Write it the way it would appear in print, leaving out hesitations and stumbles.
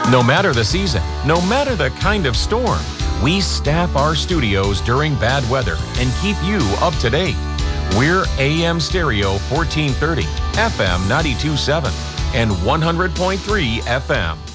No matter the season, no matter the kind of storm, we staff our studios during bad weather and keep you up to date. We're AM Stereo 1430, FM 92.7, and 100.3 FM.